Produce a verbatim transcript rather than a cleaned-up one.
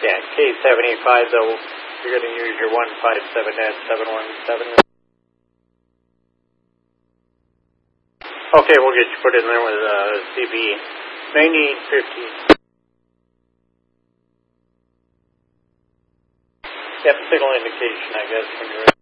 Yeah, K seventy-five, though, you're going to use your one five seven at seven one seven. Okay, we'll get you put in there with uh, C B nineteen fifty. Yep, signal indication, I guess, when you're ready.